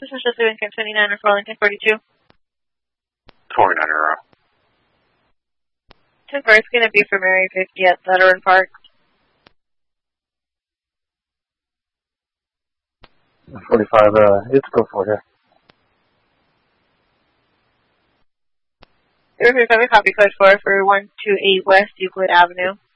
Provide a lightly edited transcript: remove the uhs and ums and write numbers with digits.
This is just Lincoln 29 for Lincoln 42. 29 euro. 10 car is going to be for Mary 50 at Veteran Park. 45, it's go for it. Here. Copy code 4 for 128 West Euclid Avenue.